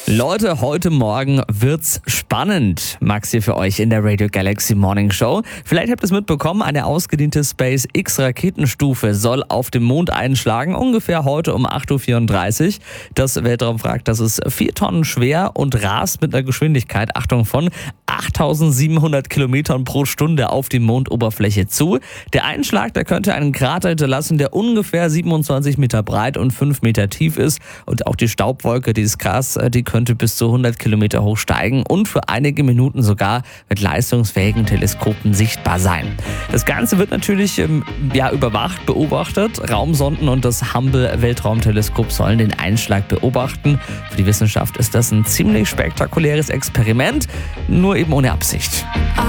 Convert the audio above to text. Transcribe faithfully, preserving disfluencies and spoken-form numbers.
Leute, heute Morgen wird's spannend. Max hier für euch in der Radio Galaxy Morning Show. Vielleicht habt ihr es mitbekommen, eine ausgediente SpaceX-Raketenstufe soll auf dem Mond einschlagen, ungefähr heute um acht Uhr vierunddreißig. Das Weltraumwrack, das ist vier Tonnen schwer und rast mit einer Geschwindigkeit, Achtung, von achttausendsiebenhundert Kilometern pro Stunde auf die Mondoberfläche zu. Der Einschlag, der könnte einen Krater hinterlassen, der ungefähr siebenundzwanzig Meter breit und fünf Meter tief ist. Und auch die Staubwolke, die ist krass, die könnte bis zu hundert Kilometer hoch steigen und für einige Minuten sogar mit leistungsfähigen Teleskopen sichtbar sein. Das Ganze wird natürlich ähm, ja, überwacht, beobachtet. Raumsonden und das Hubble-Weltraumteleskop sollen den Einschlag beobachten. Für die Wissenschaft ist das ein ziemlich spektakuläres Experiment, nur eben ohne Absicht.